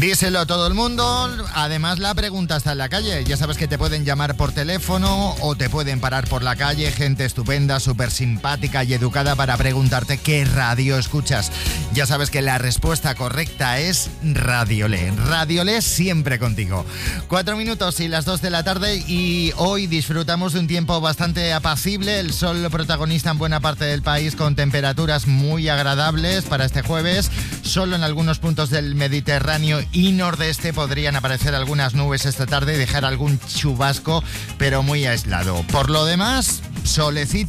Díselo a todo el mundo. Además, la pregunta está en la calle. Ya sabes que te pueden llamar por teléfono o te pueden parar por la calle. Gente estupenda, súper simpática y educada para preguntarte qué radio escuchas. Ya sabes que la respuesta correcta es Radiolé. Radiolé siempre contigo. 4 minutos y las 2 de la tarde y hoy disfrutamos de un tiempo bastante apacible. El sol protagonista en buena parte del país con temperaturas muy agradables para este jueves. Solo en algunos puntos del Mediterráneo y nordeste podrían aparecer algunas nubes esta tarde y dejar algún chubasco, pero muy aislado. Por lo demás, solecito.